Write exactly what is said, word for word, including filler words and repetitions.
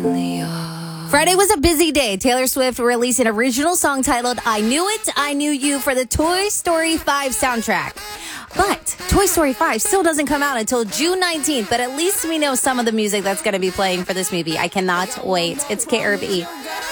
Friday was a busy day. Taylor Swift released an original song titled I Knew It, I Knew You for the Toy Story five soundtrack. But Toy Story five still doesn't come out until June nineteenth, but at least we know some of the music that's going to be playing for this movie. I cannot wait. It's K R B E.